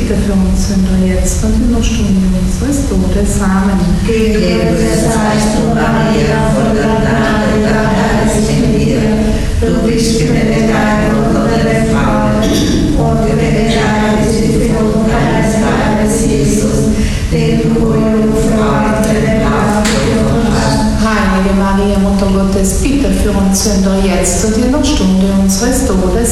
bitte für uns Sünder jetzt und in der Stunde unseres Todes. Amen. Güte, Reichtum, Maria,